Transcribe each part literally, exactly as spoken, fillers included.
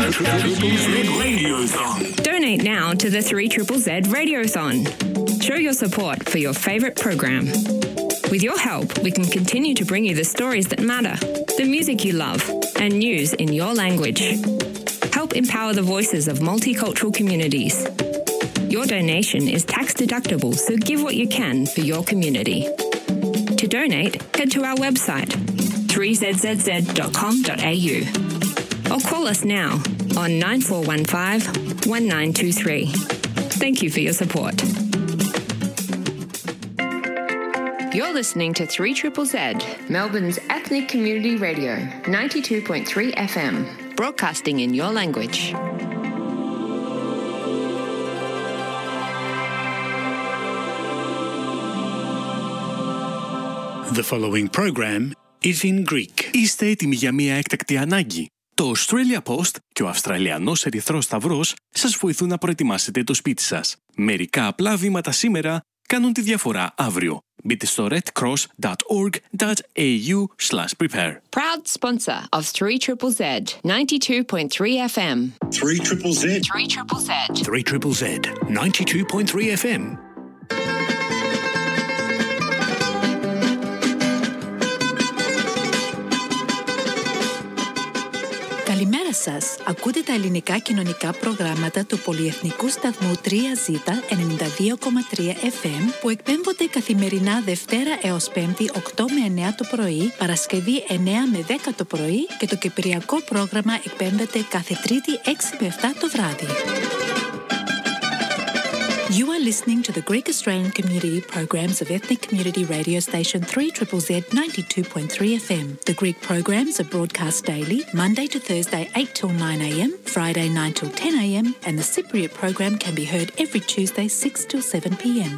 Donate now to the three Z Z Z Radiothon. Show your support for your favourite program. With your help, we can continue to bring you the stories that matter, the music you love, and news in your language. Help empower the voices of multicultural communities. Your donation is tax deductible, so give what you can for your community. To donate, head to our website three z z z dot com dot a u or call us now on nine four one five, one nine two three. Thank you for your support. You're listening to three Z Z Z, Melbourne's ethnic community radio, ninety-two point three F M, broadcasting in your language. The following program is in Greek. Είστε έτοιμοι για μια έκτακτη ανάγκη? Το Australia Post και ο Αυστραλιανός Ερυθρός Σταυρός σας βοηθούν να προετοιμάσετε το σπίτι σας. Μερικά απλά βήματα σήμερα κάνουν τη διαφορά αύριο. Μπείτε στο redcross.org.au slash prepare. Proud sponsor of three Z Z Z, ninety-two point three F M. three Z Z Z. three Z Z Z. three Z Z Z, ninety-two point three F M. Καλημέρα σας. Ακούτε τα ελληνικά κοινωνικά προγράμματα του πολυεθνικού σταθμού τρία ζέτα ενενήντα δύο κόμμα τρία Εφ Εμ που εκπέμπονται καθημερινά Δευτέρα έως Πέμπτη οκτώ με εννέα το πρωί, Παρασκευή εννέα με δέκα το πρωί και το κυπριακό πρόγραμμα εκπέμπεται κάθε Τρίτη έξι με επτά το βράδυ. You are listening to the Greek Australian community programs of ethnic community radio station three Z Z Z ninety-two point three F M. The Greek programs are broadcast daily, Monday to Thursday eight till nine A M, Friday nine till ten A M, and the Cypriot program can be heard every Tuesday six till seven P M.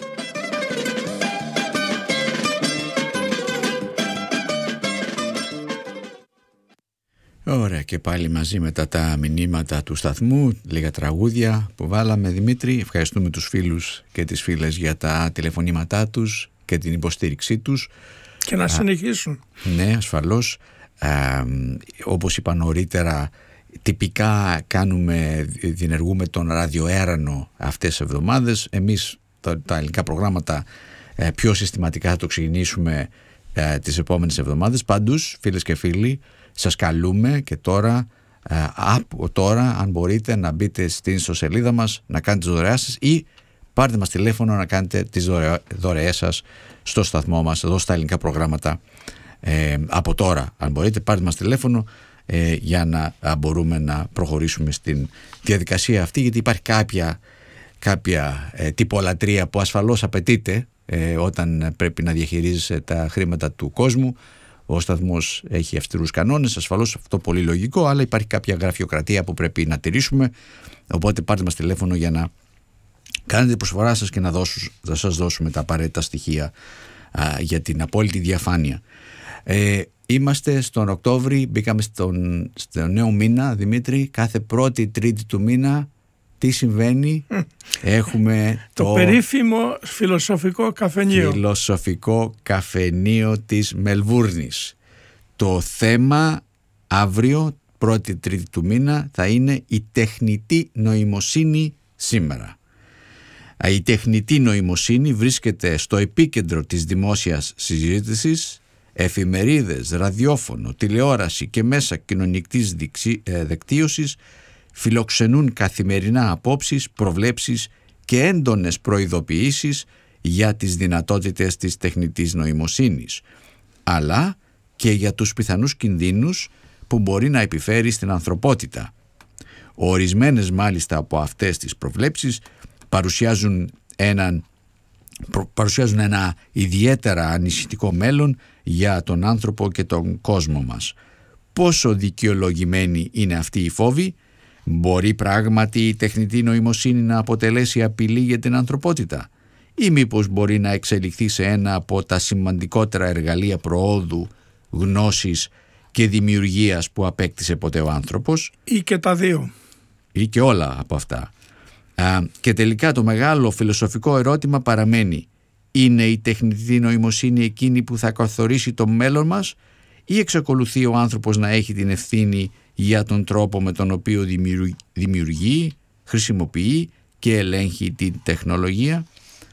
Ωραία, και πάλι μαζί μετά τα μηνύματα του σταθμού, λίγα τραγούδια που βάλαμε, Δημήτρη. Ευχαριστούμε τους φίλους και τις φίλες για τα τηλεφωνήματά τους και την υποστήριξή τους. Και να συνεχίσουν. Α, ναι, ασφαλώς. Α, όπως είπα νωρίτερα, τυπικά κάνουμε, διενεργούμε τον ραδιοέρανο αυτές τις εβδομάδες. Εμείς τα, τα ελληνικά προγράμματα ε, πιο συστηματικά θα το ξεκινήσουμε ε, τις επόμενες εβδομάδες. Πάντως, φίλες και φίλοι, σας καλούμε και τώρα, ε, από τώρα, αν μπορείτε, να μπείτε στην ιστοσελίδα μας, να κάνετε τις δωρεάς σας ή πάρτε μας τηλέφωνο να κάνετε τις δωρεές σας στο σταθμό μας, εδώ στα ελληνικά προγράμματα. Ε, από τώρα, αν μπορείτε, πάρτε μας τηλέφωνο ε, για να α, μπορούμε να προχωρήσουμε στην διαδικασία αυτή, γιατί υπάρχει κάποια, κάποια ε, τυπολατρεία που ασφαλώς απαιτείται ε, όταν πρέπει να διαχειρίζεσαι τα χρήματα του κόσμου. Ο σταθμός έχει αυστηρούς κανόνες, ασφαλώς αυτό πολύ λογικό, αλλά υπάρχει κάποια γραφειοκρατία που πρέπει να τηρήσουμε. Οπότε πάρτε μας τηλέφωνο για να κάνετε την προσφορά σας και να, δώσουν, να σας δώσουμε τα απαραίτητα στοιχεία α, για την απόλυτη διαφάνεια. Ε, είμαστε στον Οκτώβρη, μπήκαμε στον, στο νέο μήνα, Δημήτρη. Κάθε πρώτη τρίτη του μήνα τι συμβαίνει? Mm. Έχουμε το, το περίφημο φιλοσοφικό καφενείο. Φιλοσοφικό καφενείο της Μελβούρνης. Το θέμα αύριο, πρώτη τρίτη του μήνα, θα είναι η τεχνητή νοημοσύνη σήμερα. Η τεχνητή νοημοσύνη βρίσκεται στο επίκεντρο της δημόσιας συζήτησης. Εφημερίδες, ραδιόφωνο, τηλεόραση και μέσα κοινωνικής δικτύωσης φιλοξενούν καθημερινά απόψεις, προβλέψεις και έντονες προειδοποιήσεις για τις δυνατότητες της τεχνητής νοημοσύνης, αλλά και για τους πιθανούς κινδύνους που μπορεί να επιφέρει στην ανθρωπότητα. Ορισμένες μάλιστα από αυτές τις προβλέψεις παρουσιάζουν, έναν, παρουσιάζουν ένα ιδιαίτερα ανησυχητικό μέλλον για τον άνθρωπο και τον κόσμο μας. Πόσο δικαιολογημένοι είναι αυτοί οι φόβοι? Μπορεί πράγματι η τεχνητή νοημοσύνη να αποτελέσει απειλή για την ανθρωπότητα, ή μήπως μπορεί να εξελιχθεί σε ένα από τα σημαντικότερα εργαλεία προόδου, γνώσης και δημιουργίας που απέκτησε ποτέ ο άνθρωπος? Ή και τα δύο. Ή και όλα από αυτά. Α, και τελικά το μεγάλο φιλοσοφικό ερώτημα παραμένει: είναι η τεχνητή νοημοσύνη εκείνη που θα καθορίσει το μέλλον μας, ή εξακολουθεί ο άνθρωπος να έχει την ευθύνη για τον τρόπο με τον οποίο δημιουργεί, χρησιμοποιεί και ελέγχει την τεχνολογία.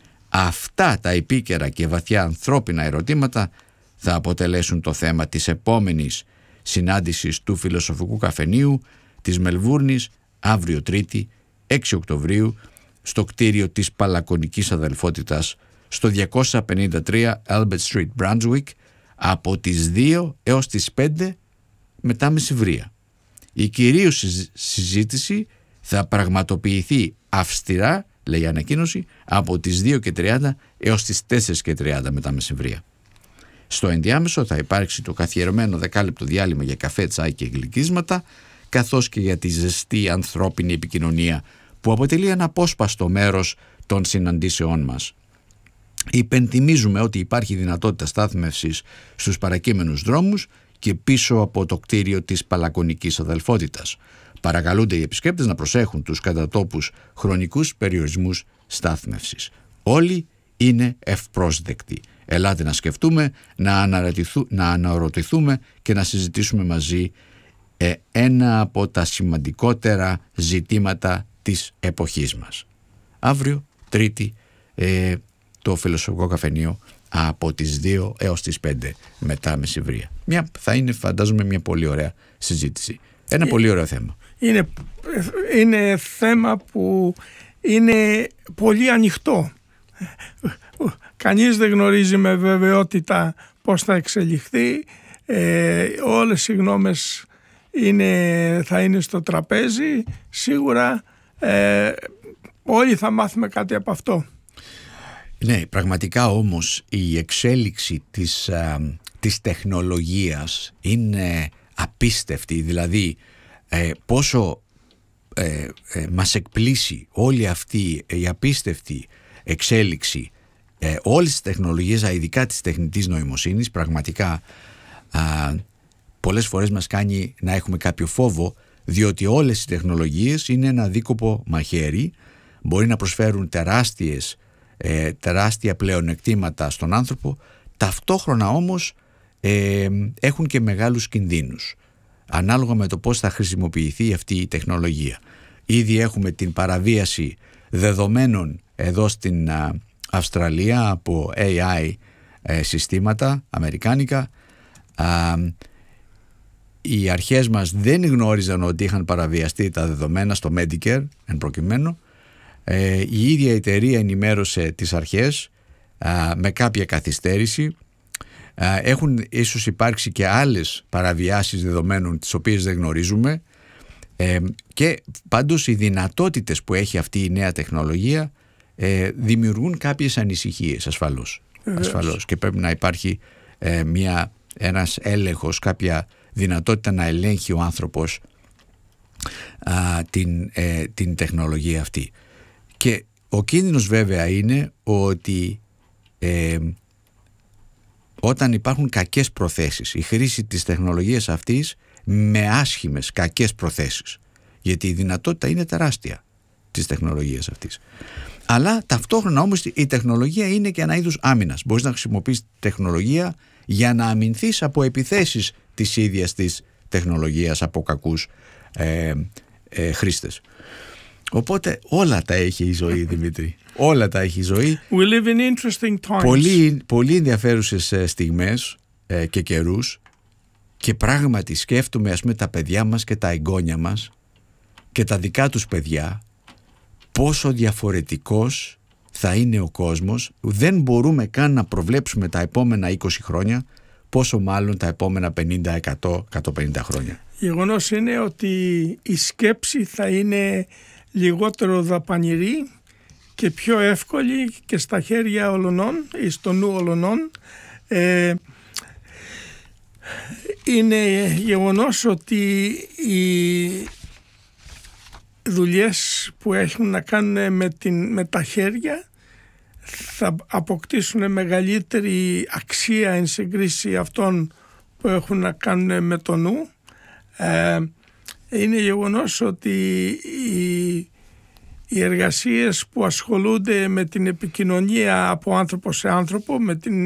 Αυτά τα επίκαιρα και βαθιά ανθρώπινα ερωτήματα θα αποτελέσουν το θέμα της επόμενης συνάντησης του Φιλοσοφικού Καφενείου της Μελβούρνης αύριο Τρίτη έξι Οκτωβρίου στο κτίριο της Παλακονικής Αδελφότητας στο διακόσια πενήντα τρία Albert Street, Brunswick, από τις δύο έως τις πέντε μετά μεσημβρία. Η κυρίως συζήτηση θα πραγματοποιηθεί αυστηρά, λέει η ανακοίνωση, από τις δύο και τριάντα έως τις τέσσερις και τριάντα μετά μεσημβρία. Στο ενδιάμεσο θα υπάρξει το καθιερωμένο δεκάλεπτο διάλειμμα για καφέ, τσάι και γλυκίσματα, καθώς και για τη ζεστή ανθρώπινη επικοινωνία που αποτελεί ένα απόσπαστο μέρος των συναντήσεών μας. Υπενθυμίζουμε ότι υπάρχει δυνατότητα στάθμευσης στους παρακείμενους δρόμους και πίσω από το κτίριο της Παλακονικής Αδελφότητας. Παρακαλούνται οι επισκέπτες να προσέχουν τους κατά τόπους χρονικούς περιορισμούς στάθμευσης. Όλοι είναι ευπρόσδεκτοι. Ελάτε να σκεφτούμε, να, να αναρωτηθούμε και να συζητήσουμε μαζί ε, ένα από τα σημαντικότερα ζητήματα της εποχής μας. Αύριο, Τρίτη, ε, το Φιλοσοφικό Καφενείο από τις δύο έως τις πέντε μετά μεσημβρία. Μια, θα είναι, φαντάζομαι, μια πολύ ωραία συζήτηση. Ένα ε, πολύ ωραίο θέμα. Είναι, είναι θέμα που είναι πολύ ανοιχτό. Κανείς δεν γνωρίζει με βεβαιότητα πώς θα εξελιχθεί. Ε, όλες οι γνώμες είναι, θα είναι στο τραπέζι. Σίγουρα ε, όλοι θα μάθουμε κάτι από αυτό. Ναι, πραγματικά όμως η εξέλιξη της, α, της τεχνολογίας είναι απίστευτη. Δηλαδή ε, πόσο ε, ε, μας εκπλήσει όλη αυτή η απίστευτη εξέλιξη ε, όλες τις τεχνολογίες, ειδικά της τεχνητής νοημοσύνης, πραγματικά α, πολλές φορές μας κάνει να έχουμε κάποιο φόβο, διότι όλες οι τεχνολογίες είναι ένα δίκοπο μαχαίρι, μπορεί να προσφέρουν τεράστιες, ε, τεράστια πλεονεκτήματα στον άνθρωπο, ταυτόχρονα όμως ε, έχουν και μεγάλους κινδύνους ανάλογα με το πώς θα χρησιμοποιηθεί αυτή η τεχνολογία. Ήδη έχουμε την παραβίαση δεδομένων εδώ στην α, Αυστραλία από έι άι ε, συστήματα αμερικάνικα. Α, οι αρχές μας δεν γνώριζαν ότι είχαν παραβιαστεί τα δεδομένα στο Medicare εν προκειμένου. Ε, η ίδια εταιρεία ενημέρωσε τις αρχές α, με κάποια καθυστέρηση. Α, έχουν ίσως υπάρξει και άλλες παραβιάσεις δεδομένων τις οποίες δεν γνωρίζουμε. Ε, και πάντως οι δυνατότητες που έχει αυτή η νέα τεχνολογία ε, δημιουργούν κάποιες ανησυχίες ασφαλώς, ασφαλώς. Και πρέπει να υπάρχει ε, μια, ένας έλεγχος, κάποια δυνατότητα να ελέγχει ο άνθρωπος α, την, ε, την τεχνολογία αυτή. Και ο κίνδυνος βέβαια είναι ότι ε, όταν υπάρχουν κακές προθέσεις, η χρήση της τεχνολογίας αυτής με άσχημες, κακές προθέσεις, γιατί η δυνατότητα είναι τεράστια της τεχνολογίας αυτής. Αλλά ταυτόχρονα όμως η τεχνολογία είναι και ένα είδους άμυνας. Μπορείς να χρησιμοποιείς τεχνολογία για να αμυνθείς από επιθέσεις της ίδιας της τεχνολογίας, από κακούς ε, ε, χρήστες. Οπότε όλα τα έχει η ζωή, Δημήτρη. Όλα τα έχει η ζωή. We live in interesting times. Πολύ, πολύ ενδιαφέρουσες στιγμές ε, και καιρούς. Και πράγματι σκέφτομαι, ας πούμε, τα παιδιά μας και τα εγγόνια μας και τα δικά τους παιδιά, πόσο διαφορετικός θα είναι ο κόσμος. Δεν μπορούμε καν να προβλέψουμε τα επόμενα είκοσι χρόνια, πόσο μάλλον τα επόμενα πενήντα, εκατό, εκατόν πενήντα χρόνια. Γεγονός είναι ότι η σκέψη θα είναι λιγότερο δαπανηρή και πιο εύκολη και στα χέρια ολονών ή στο νου ολονών. Ε, είναι γεγονός ότι οι δουλειές που έχουν να κάνουν με, την, με τα χέρια θα αποκτήσουν μεγαλύτερη αξία εν συγκρίση αυτών που έχουν να κάνουν με το νου. Ε, είναι γεγονός ότι οι, οι εργασίες που ασχολούνται με την επικοινωνία από άνθρωπο σε άνθρωπο, με την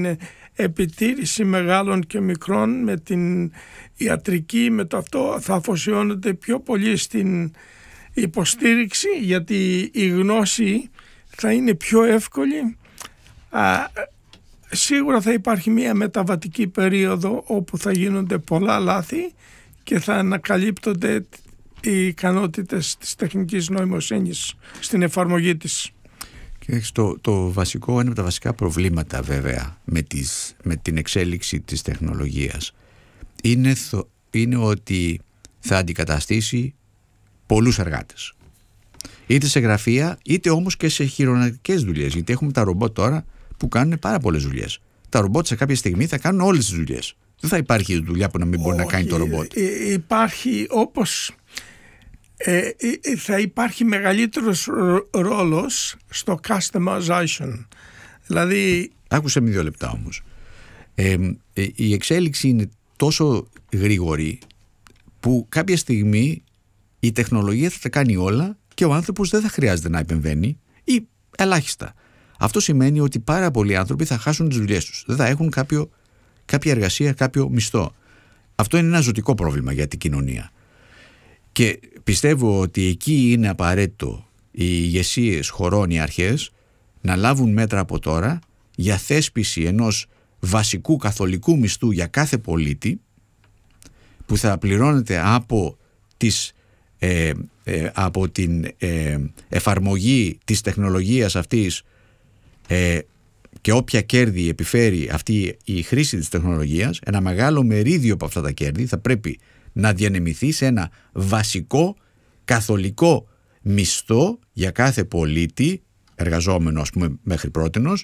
επιτήρηση μεγάλων και μικρών, με την ιατρική, με το αυτό θα αφοσιώνεται πιο πολύ στην υποστήριξη, γιατί η γνώση θα είναι πιο εύκολη. Α, σίγουρα θα υπάρχει μια μεταβατική περίοδο όπου θα γίνονται πολλά λάθη και θα ανακαλύπτονται οι ικανότητες της τεχνικής νοημοσύνης στην εφαρμογή της. Το, το βασικό, ένα από τα βασικά προβλήματα βέβαια με, τις, με την εξέλιξη της τεχνολογίας είναι, θο, είναι ότι θα αντικαταστήσει πολλούς εργάτες, είτε σε γραφεία είτε όμως και σε χειρονακτικές δουλειές, γιατί έχουμε τα ρομπότ τώρα που κάνουν πάρα πολλές δουλειές. Τα ρομπότ σε κάποια στιγμή θα κάνουν όλες τις δουλειές. Δεν θα υπάρχει δουλειά που να μην μπορεί Όχι, να κάνει το ρομπότ. Υπάρχει όπως ε, θα υπάρχει μεγαλύτερος ρόλος στο customization. Δηλαδή... Άκουσε με δύο λεπτά όμως. Ε, ε, η εξέλιξη είναι τόσο γρήγορη που κάποια στιγμή η τεχνολογία θα τα κάνει όλα και ο άνθρωπος δεν θα χρειάζεται να επεμβαίνει ή ελάχιστα. Αυτό σημαίνει ότι πάρα πολλοί άνθρωποι θα χάσουν τις δουλειές τους. Δεν θα έχουν κάποιο, κάποια εργασία, κάποιο μισθό. Αυτό είναι ένα ζωτικό πρόβλημα για την κοινωνία. Και πιστεύω ότι εκεί είναι απαραίτητο οι ηγεσίες χωρών, οι αρχές, να λάβουν μέτρα από τώρα για θέσπιση ενός βασικού καθολικού μισθού για κάθε πολίτη, που θα πληρώνεται από, τις, ε, ε, από την ε, εφαρμογή της τεχνολογίας αυτής, ε, και όποια κέρδη επιφέρει αυτή η χρήση της τεχνολογίας, ένα μεγάλο μερίδιο από αυτά τα κέρδη θα πρέπει να διανεμηθεί σε ένα βασικό καθολικό μισθό για κάθε πολίτη, εργαζόμενο ας πούμε μέχρι πρότινος,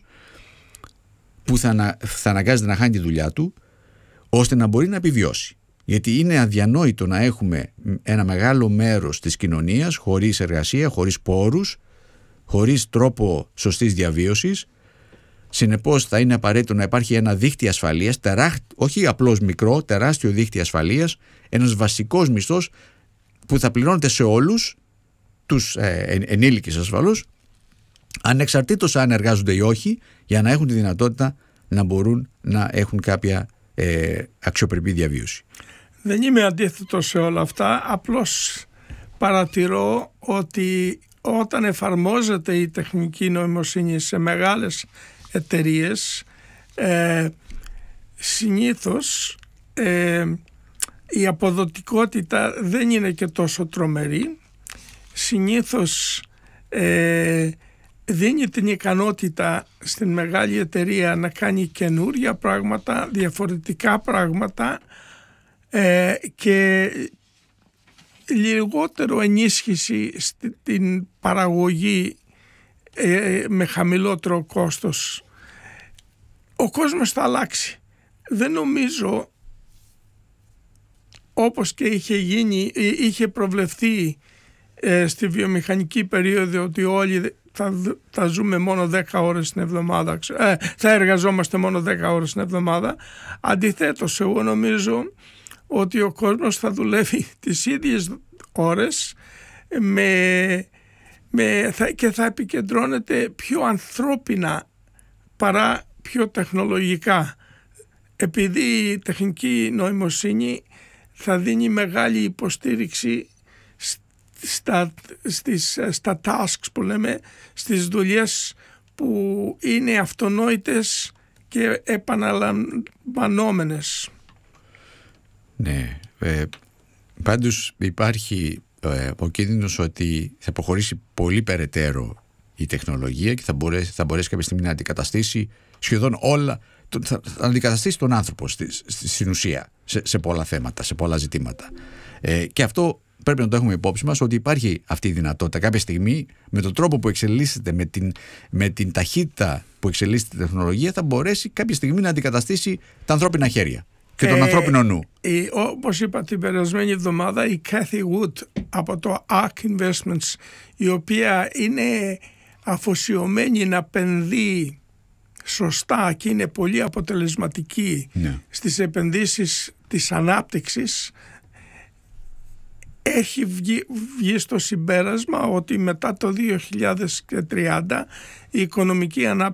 που θα, ανα, θα αναγκάζεται να χάνει τη δουλειά του, ώστε να μπορεί να επιβιώσει. Γιατί είναι αδιανόητο να έχουμε ένα μεγάλο μέρος της κοινωνίας χωρίς εργασία, χωρίς πόρους, χωρίς τρόπο σωστής διαβίωσης. Συνεπώς θα είναι απαραίτητο να υπάρχει ένα δίχτυ ασφαλείας, τεράχ, όχι απλώς μικρό, τεράστιο δίχτυ ασφαλείας, ένας βασικός μισθός που θα πληρώνεται σε όλους τους ε, ενήλικες ασφαλώς, ανεξαρτήτως αν εργάζονται ή όχι, για να έχουν τη δυνατότητα να μπορούν να έχουν κάποια ε, αξιοπρεπή διαβίωση. Δεν είμαι αντίθετος σε όλα αυτά, απλώς παρατηρώ ότι όταν εφαρμόζεται η τεχνική νοημοσύνη σε μεγάλες εταιρείες, ε, συνήθως ε, η αποδοτικότητα δεν είναι και τόσο τρομερή. Συνήθως ε, δίνει την ικανότητα στην μεγάλη εταιρεία να κάνει καινούρια πράγματα, διαφορετικά πράγματα, ε, και λιγότερο ενίσχυση στην παραγωγή ε, με χαμηλότερο κόστος. Ο κόσμος θα αλλάξει. Δεν νομίζω, όπως και είχε γίνει, είχε προβλεφθεί ε, στη βιομηχανική περίοδο, ότι όλοι θα, θα ζούμε μόνο δέκα ώρες την εβδομάδα, ε, θα εργαζόμαστε μόνο δέκα ώρες την εβδομάδα. Αντιθέτως, εγώ νομίζω ότι ο κόσμος θα δουλεύει τις ίδιες ώρες με, με, θα, και θα επικεντρώνεται πιο ανθρώπινα παρά πιο τεχνολογικά, επειδή η τεχνική νοημοσύνη θα δίνει μεγάλη υποστήριξη στα, στις, στα tasks που λέμε, στις δουλειές που είναι αυτονόητες και επαναλαμβανόμενες. Ναι, ε, πάντως υπάρχει ε, ο κίνδυνος ότι θα προχωρήσει πολύ περαιτέρω η τεχνολογία και θα μπορέσει, θα μπορέσει κάποια στιγμή να αντικαταστήσει σχεδόν όλα, θα αντικαταστήσει τον άνθρωπο στη, στη, στην ουσία σε, σε πολλά θέματα, σε πολλά ζητήματα. Ε, και αυτό πρέπει να το έχουμε υπόψη μας, ότι υπάρχει αυτή η δυνατότητα κάποια στιγμή, με τον τρόπο που εξελίσσεται, με την, με την ταχύτητα που εξελίσσεται η τεχνολογία, θα μπορέσει κάποια στιγμή να αντικαταστήσει τα ανθρώπινα χέρια και τον ε, ανθρώπινο νου. Ε, όπως είπα την περασμένη εβδομάδα, η Cathy Wood από το Ark Investments, η οποία είναι αφοσιωμένη να επενδύει σωστά και είναι πολύ αποτελεσματική, ναι, στις επενδύσεις της ανάπτυξης, έχει βγει, βγει στο συμπέρασμα ότι μετά το δύο χιλιάδες τριάντα η οικονομική ανάπτυξη